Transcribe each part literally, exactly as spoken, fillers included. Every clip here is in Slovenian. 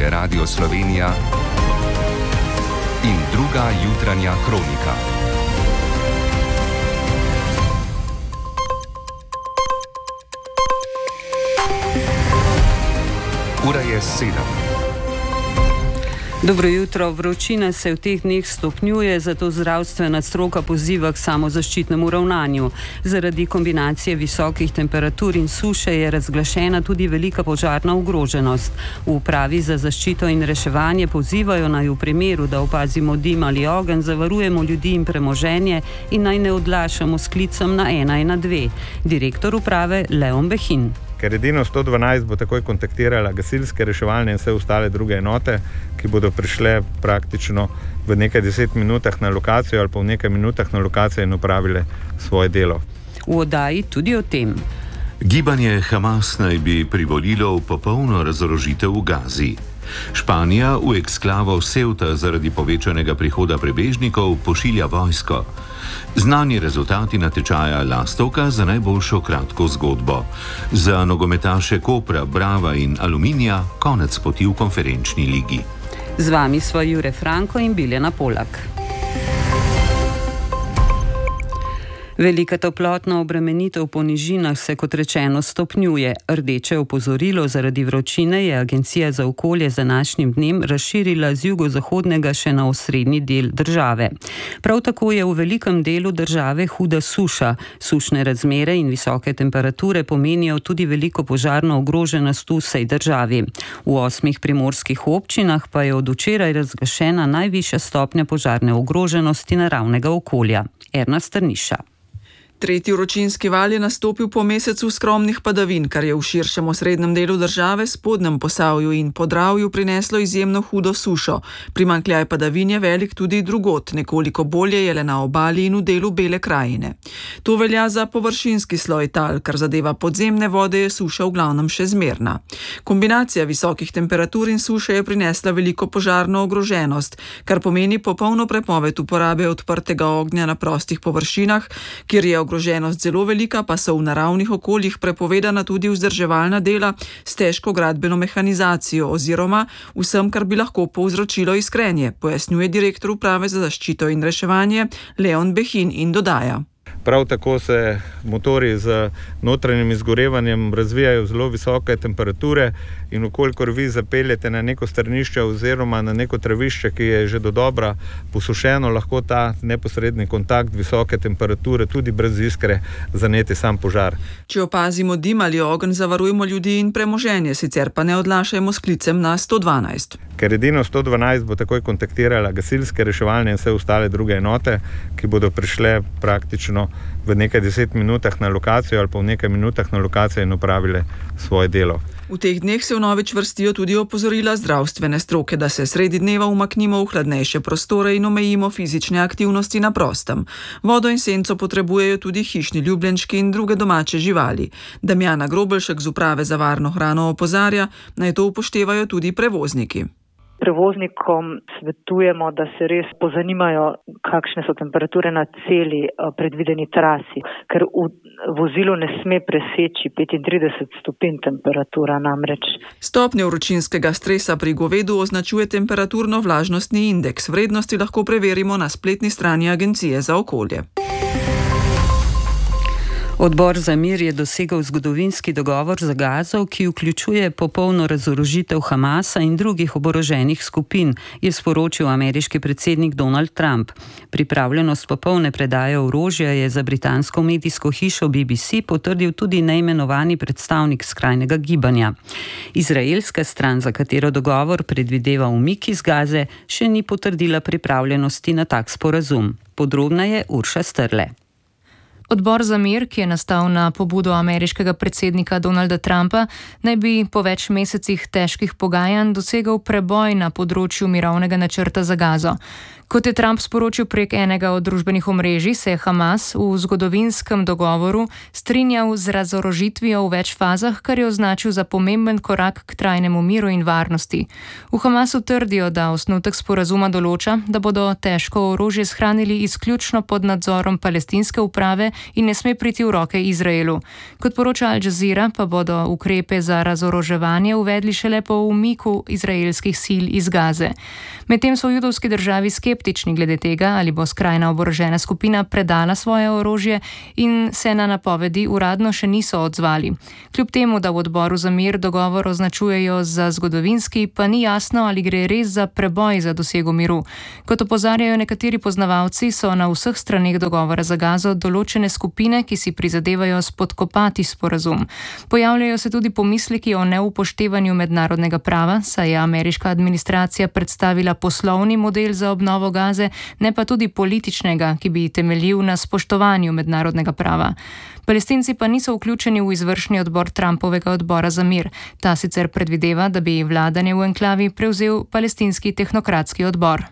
je Radio Slovenija in druga jutranja kronika. Ura je sedem. Dobro jutro. Vročina se v teh dneh stopnjuje, zato zdravstvena stroka poziva k samozaščitnemu ravnanju. Zaradi kombinacije visokih temperatur in suše je razglašena tudi velika požarna ogroženost. V upravi za zaščito in reševanje pozivajo naj v primeru, da opazimo dim ali ogenj, zavarujemo ljudi in premoženje in naj ne odlašamo s klicem na ena ena dve. Direktor uprave Leon Behin. Ker edino sto dvanajst bo takoj kontaktirala gasilske, reševalne in vse ostale druge enote, ki bodo prišle praktično v nekaj deset minutah na lokacijo ali pa v nekaj minutah na lokacijo in opravile svoje delo. V oddaji tudi o tem. Gibanje Hamas naj bi privolilo v popolno razorožitev v Gazi. Španija v eksklavo Ceuta zaradi povečanega prihoda prebežnikov pošilja vojsko. Znani rezultati natečaja Lastovka za najboljšo kratko zgodbo. Za nogometaše Kopra, Brava in Aluminija konec poti v konferenčni ligi. Z vami sva Jure Franko in Biljana Polak. Velika toplotna obremenitev po nižinah se, kot rečeno, stopnjuje. Rdeče opozorilo zaradi vročine je Agencija za okolje z današnjim dnem razširila z jugozahodnega še na osrednji del države. Prav tako je v velikem delu države huda suša. Sušne razmere in visoke temperature pomenijo tudi veliko požarno ogroženost v vsej državi. V osmih primorskih občinah pa je od včeraj razglašena najvišja stopnja požarne ogroženosti naravnega okolja. Erna Strniša. Tretji vročinski val je nastopil po mesecu skromnih padavin, kar je v širšem osrednjem delu države, spodnjem Posavju in Podravju prineslo izjemno hudo sušo. Primanjkljaj padavin je velik tudi drugot, nekoliko bolje je le na obali in v delu Bele krajine. To velja za površinski sloj tal, kar zadeva podzemne vode, je suša v glavnem še zmerna. Kombinacija visokih temperatur in suše je prinesla veliko požarno ogroženost, kar pomeni popolno prepoved uporabe odprtega ognja na prostih površinah, kjer je ogroženost zelo velika, pa so v naravnih okoljih prepovedana tudi vzdrževalna dela s težko gradbeno mehanizacijo oziroma vsem, kar bi lahko povzročilo iskrenje, pojasnjuje direktor uprave za zaščito in reševanje Leon Behin in dodaja. Prav tako se motorji z notranjim izgorevanjem razvijajo zelo visoke temperature in ukolikor vi zapeljete na neko stranišče oziroma na neko travišče, ki je že dodobra posušeno, lahko ta neposredni kontakt visoke temperature tudi brez iskre zaneti sam požar. Če opazimo dim ali ogenj, zavarujemo ljudi in premoženje, sicer pa ne odlašajmo s klicem na sto dvanajst. Ker edino sto dvanajst bo takoj kontaktirala gasilske, reševalne in vse ostale druge enote, ki bodo prišle praktično v nekaj deset minutah na lokacijo ali pa v nekaj minutah na lokacijo in opravile svoje delo. V teh dneh se vnovič vrstijo tudi opozorila zdravstvene stroke, da se sredi dneva umaknimo v hladnejše prostore in omejimo fizične aktivnosti na prostem. Vodo in senco potrebujejo tudi hišni ljubljenčki in druge domače živali. Damjana Grobelšek z uprave za varno hrano opozarja, naj to upoštevajo tudi prevozniki. Prevoznikom svetujemo, da se res pozanimajo, kakšne so temperature na celi predvideni trasi, ker v vozilu ne sme preseči petintrideset stopinj temperatura namreč. Stopnjo vročinskega stresa pri govedu označuje temperaturno vlažnostni indeks. Vrednosti lahko preverimo na spletni strani Agencije za okolje. Odbor za mir je dosegel zgodovinski dogovor z Gazo, ki vključuje popolno razorožitev Hamasa in drugih oboroženih skupin, je sporočil ameriški predsednik Donald Trump. Pripravljenost popolne predaje orožja je za britansko medijsko hišo B B C potrdil tudi neimenovani predstavnik skrajnega gibanja. Izraelska stran, za katero dogovor predvideva umik iz Gaze, še ni potrdila pripravljenosti na tak sporazum. Podrobneje Urša Strle. Odbor za mir, ki je nastal na pobudo ameriškega predsednika Donalda Trumpa, naj bi po več mesecih težkih pogajanj dosegel preboj na področju mirovnega načrta za Gazo. Kot je Trump sporočil prek enega od družbenih omrežij, se je Hamas v zgodovinskem dogovoru strinjal z razorožitvijo v več fazah, kar je označil za pomemben korak k trajnemu miru in varnosti. V Hamasu trdijo, da osnutek sporazuma določa, da bodo težko orožje shranili izključno pod nadzorom palestinske uprave in ne sme priti v roke Izraelu. Kot poroča Al Jazeera, pa bodo ukrepe za razoroževanje uvedli šele po umiku izraelskih sil iz Gaze. Medtem so v judovski državi skeptični glede tega, ali bo skrajna oborožena skupina predala svoje orožje, in se na napovedi uradno še niso odzvali. Kljub temu, da v odboru za mir dogovor označujejo za zgodovinski, pa ni jasno, ali gre res za preboj za dosego miru. Kot opozarjajo nekateri poznavalci, so na vseh straneh dogovora za Gazo določene skupine, ki si prizadevajo spodkopati sporazum. Pojavljajo se tudi pomisleki o neupoštevanju mednarodnega prava, saj je ameriška administracija predstavila poslovni model za obnovo Gaze, ne pa tudi političnega, ki bi temeljil na spoštovanju mednarodnega prava. Palestinci pa niso vključeni v izvršni odbor Trumpovega odbora za mir. Ta sicer predvideva, da bi vladanje v enklavi prevzel palestinski tehnokratski odbor.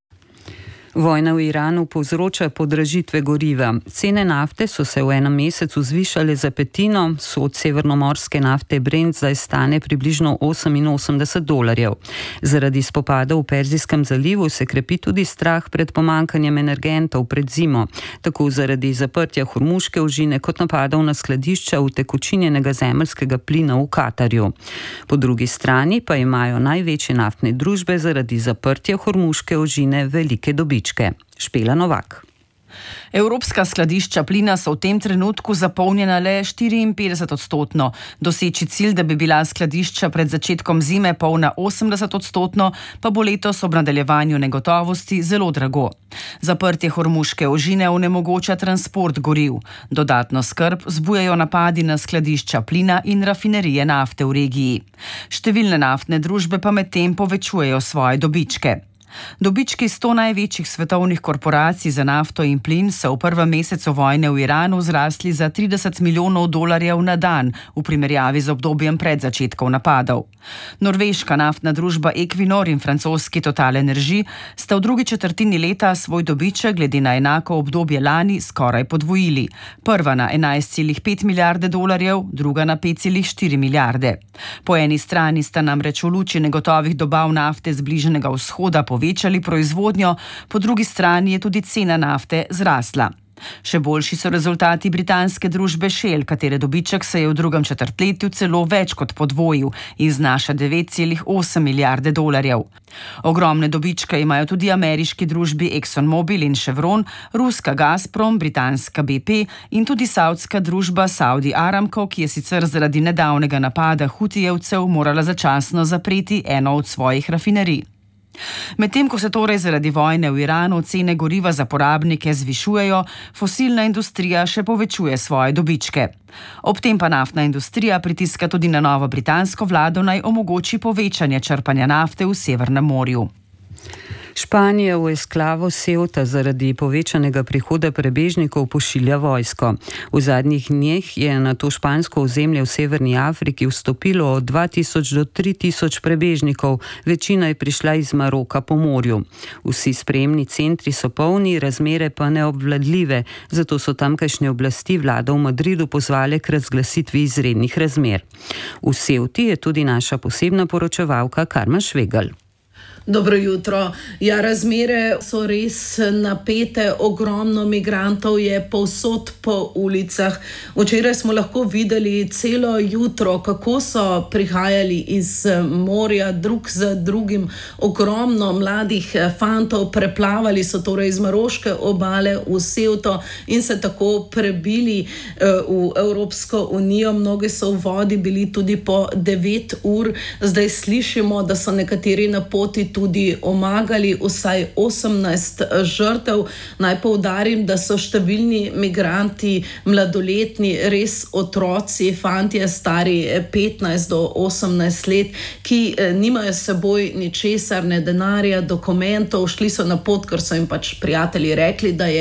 Vojna v Iranu povzroča podražitve goriva. Cene nafte so se v enem mesecu zvišale za petino, sod severnomorske nafte Brent zdaj stane približno oseminosemdeset dolarjev. Zaradi spopadov v Perzijskem zalivu se krepi tudi strah pred pomankanjem energentov pred zimo, tako zaradi zaprtja Hormuške ožine kot napadov na skladišča utekočinjenega zemeljskega plina v Katarju. Po drugi strani pa imajo največje naftne družbe zaradi zaprtja Hormuške ožine velike dobičke. Špela Novak. Evropska skladišča plina so v tem trenutku zapolnjena le štiriinpetdeset odstotno. Doseči cilj, da bi bila skladišča pred začetkom zime polna osemdeset odstotno, pa bo letos ob nadaljevanju negotovosti zelo drago. Zaprtje Hormuške ožine onemogoča transport goriv. Dodatno skrb zbujajo napadi na skladišča plina in rafinerije nafte v regiji. Številne naftne družbe pa medtem povečujejo svoje dobičke. Dobički sto največjih svetovnih korporacij za nafto in plin so v prvem mesecu vojne v Iranu zrasli za trideset milijonov dolarjev na dan v primerjavi z obdobjem pred začetkom napadov. Norveška naftna družba Equinor in francoski Total Energy sta v drugi četrtini leta svoj dobiček glede na enako obdobje lani skoraj podvojili. Prva na enajst celih pet milijarde dolarjev, druga na pet celih štiri milijarde. Po eni strani sta namreč v luči negotovih dobav nafte z Bližnjega vzhoda povečali proizvodnjo, po drugi strani je tudi cena nafte zrasla. Še boljši so rezultati britanske družbe Shell, katere dobiček se je v drugem četrtletju celo več kot podvojil in znaša devet celih osem milijarde dolarjev. Ogromne dobičke imajo tudi ameriški družbi ExxonMobil in Chevron, ruska Gazprom, britanska B P in tudi saudska družba Saudi Aramco, ki je sicer zaradi nedavnega napada Hutijevcev morala začasno zapreti eno od svojih rafinerij. Medtem ko se torej zaradi vojne v Iranu cene goriva za porabnike zvišujejo, fosilna industrija še povečuje svoje dobičke. Ob tem pa naftna industrija pritiska tudi na novo britansko vlado, naj omogoči povečanje črpanja nafte v Severnem morju. Španija v esklavo Ceuta zaradi povečanega prihoda prebežnikov pošilja vojsko. V zadnjih dneh je na to špansko ozemlje v Severni Afriki vstopilo od dva tisoč do tri tisoč prebežnikov, večina je prišla iz Maroka po morju. Vsi sprejemni centri so polni, razmere pa neobvladljive, zato so tamkajšnje oblasti vlado v Madridu pozvale k razglasitvi izrednih razmer. V Ceuti je tudi naša posebna poročevalka Karmen Švegelj. Dobro jutro. Ja, razmere so res napete, ogromno migrantov je povsod po ulicah. Včeraj smo lahko videli celo jutro, kako so prihajali iz morja drug za drugim. Ogromno mladih fantov preplavali so torej iz maroške obale v Ceuto in se tako prebili v Evropsko unijo. Mnogi so v vodi bili tudi po devet ur. Zdaj slišimo, da so nekateri na poti tudi omagali, vsaj osemnajst žrtev. Naj poudarim, da so številni migranti mladoletni, res otroci, fantje stari petnajst do osemnajst let, ki nimajo s seboj ničesar, ne denarja, dokumentov, šli so na pot, ker so jim pač prijatelji rekli, da je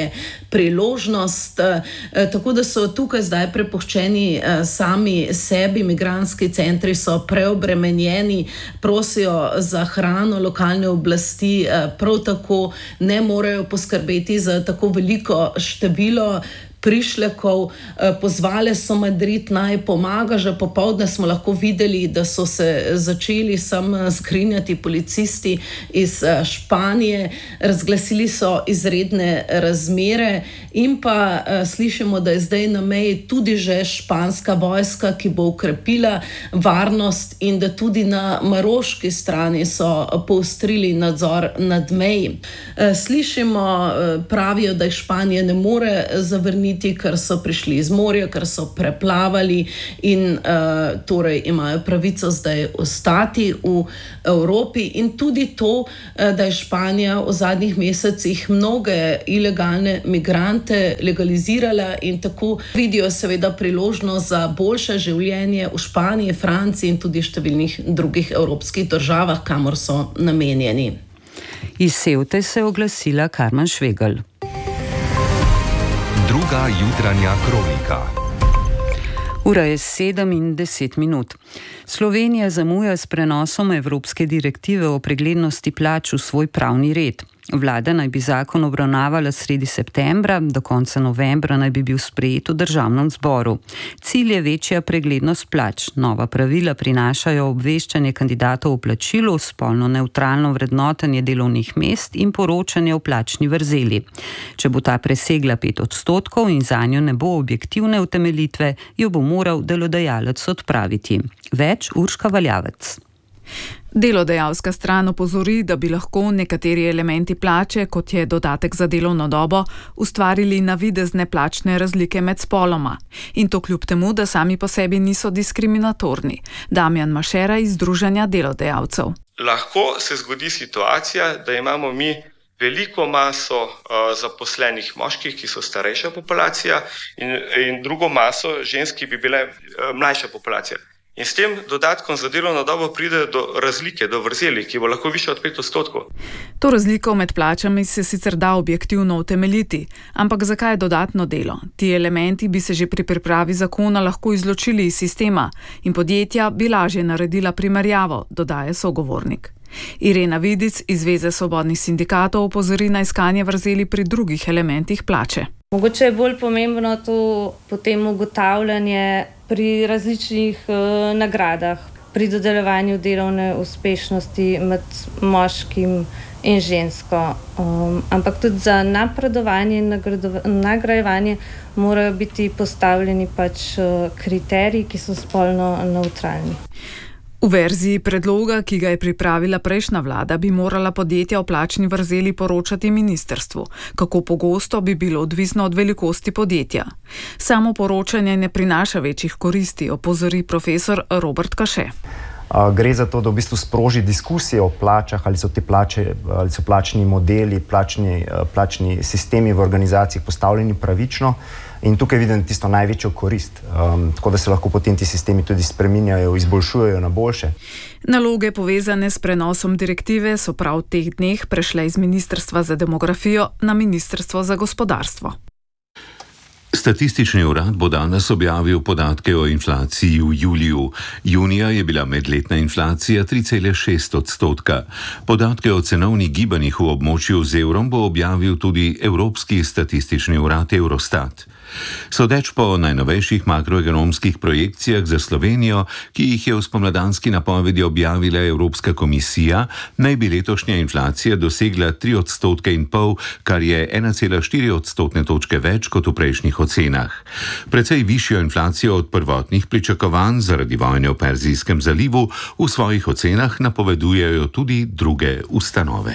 priložnost. Tako da so tukaj zdaj prepuščeni sami sebi, migrantski centri so preobremenjeni, prosijo za hrano, lokalne oblasti prav tako ne morejo poskrbeti za tako veliko število prišlekov. Pozvale so Madrid naj pomaga, že popoldne smo lahko videli, da so se začeli sem skrinjati policisti iz Španije, razglasili so izredne razmere in pa slišimo, da je zdaj na meji tudi že španska vojska, ki bo ukrepila varnost in da tudi na maroški strani so poostrili nadzor nad meji. Slišimo, pravijo, da jih Španija ne more zavrniti, ker so prišli iz morja, ker so preplavali in uh, torej imajo pravico zdaj ostati v Evropi. In tudi to, da je Španija v zadnjih mesecih mnoge ilegalne migrante legalizirala in tako vidijo seveda priložnost za boljše življenje v Španiji, Franciji in tudi številnih drugih evropskih državah, kamor so namenjeni. Iz Cevte se je oglasila Karmen Švegelj. Druga jutranja kronika. Ura je sedem in deset minut. Slovenija zamuja s prenosom evropske direktive o preglednosti plač v svoj pravni red. Vlada naj bi zakon obravnavala sredi septembra, do konca novembra naj bi bil sprejet v državnem zboru. Cilj je večja preglednost plač. Nova pravila prinašajo obveščanje kandidatov o plačilu, spolno nevtralno vrednotenje delovnih mest in poročanje o plačni vrzeli. Če bo ta presegla pet odstotkov in zanjo ne bo objektivne utemeljitve, jo bo moral delodajalec odpraviti. Več Urška Valjavec. Delodajalska stran opozori, da bi lahko nekateri elementi plače, kot je dodatek za delovno dobo, ustvarili navidezne plačne razlike med spoloma. In to kljub temu, da sami po sebi niso diskriminatorni. Damjan Mašera iz Združenja delodajalcev. Lahko se zgodi situacija, da imamo mi veliko maso uh, zaposlenih moških, ki so starejša populacija, in, in drugo maso žensk, ki bi bile uh, mlajša populacija. In s tem dodatkom za delovno dobo pride do razlike, do vrzeli, ki bo lahko višja od pet odstotkov. To razliko med plačami se sicer da objektivno utemeljiti, ampak zakaj dodatno delo? Ti elementi bi se že pri pripravi zakona lahko izločili iz sistema in podjetja bi lažje naredila primerjavo, dodaja sogovornik. Irena Vidic iz Zveze svobodnih sindikatov opozori na iskanje vrzeli pri drugih elementih plače. Mogoče je bolj pomembno to potem ugotavljanje pri različnih uh, nagradah, pri dodeljevanju delovne uspešnosti med moškim in žensko. Um, ampak tudi za napredovanje in nagrajevanje morajo biti postavljeni pač uh, kriteriji, ki so spolno nevtralni. V verziji predloga, ki ga je pripravila prejšnja vlada, bi morala podjetja o plačni vrzeli poročati ministrstvu. Kako pogosto bi bilo odvisno od velikosti podjetja. Samo poročanje ne prinaša večjih koristi, opozori profesor Robert Kaše. Gre za to, da v bistvu sproži diskusije o plačah, ali so ti plače, ali so plačni modeli, plačni, plačni sistemi v organizacijah postavljeni pravično. In tukaj vidim tisto največjo korist, um, tako da se lahko potem ti sistemi tudi spreminjajo, izboljšujejo na boljše. Naloge povezane s prenosom direktive so prav v teh dneh prešle iz Ministrstva za demografijo na Ministrstvo za gospodarstvo. Statistični urad bo danes objavil podatke o inflaciji v juliju. Junija je bila medletna inflacija tri cele šest odstotka. Podatke o cenovnih gibanjih v območju z evrom bo objavil tudi Evropski statistični urad Eurostat. Sodeč po najnovejših makroekonomskih projekcijah za Slovenijo, ki jih je v spomladanski napovedi objavila Evropska komisija, naj bi letošnja inflacija dosegla tri odstotke in pol, kar je ena cela štiri odstotne točke več kot v prejšnjih ocenah. Precej višjo inflacijo od prvotnih pričakovanj zaradi vojne v Perzijskem zalivu v svojih ocenah napovedujejo tudi druge ustanove.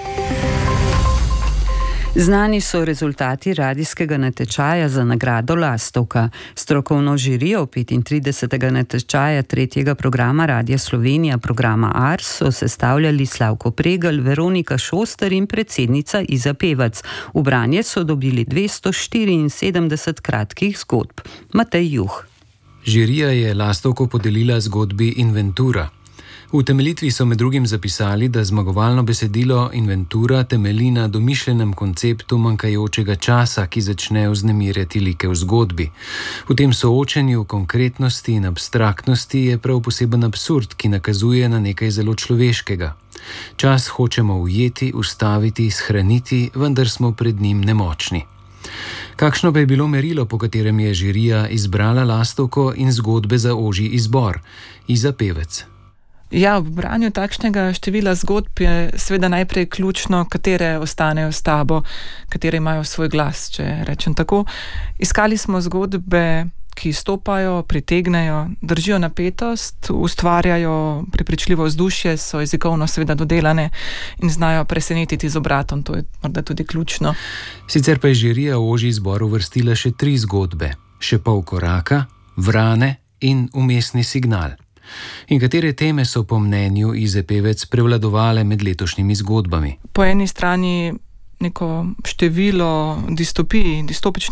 Znani so rezultati radijskega natečaja za nagrado Lastovka. Strokovno žirijo petintridesetega natečaja tretjega programa Radia Slovenija, programa Ars, so sestavljali Slavko Pregl, Veronika Šoster in predsednica Iza Pevac. V branje so dobili dvesto štiriinsedemdeset kratkih zgodb. Matej Juh. Žirija je Lastovko podelila zgodbi Inventura. V utemeljitvi so med drugim zapisali, da zmagovalno besedilo Inventura temelji na domišljenem konceptu manjkajočega časa, ki začne vznemirjati like v zgodbi. V tem soočenju konkretnosti in abstraktnosti je prav poseben absurd, ki nakazuje na nekaj zelo človeškega. Čas hočemo ujeti, ustaviti, shraniti, vendar smo pred njim nemočni. Kakšno pa je bilo merilo, po katerem je žirija izbrala lastovko in zgodbe za ožji izbor? Iza Pevec. Ja, v branju takšnega števila zgodb je seveda najprej ključno, katere ostanejo s tabo, katere imajo svoj glas, če rečem tako. Iskali smo zgodbe, ki stopajo, pritegnejo, držijo napetost, ustvarjajo prepričljivo vzdušje, so jezikovno seveda dodelane in znajo presenetiti z obratom, to je morda tudi ključno. Sicer pa je žirija v ožji izbor uvrstila še tri zgodbe, Še pol koraka, Vrane in Vmesni signal. In katere teme so po mnenju Ize Pevec prevladovale med letošnjimi zgodbami? Po eni strani neko število distopij, distopičnih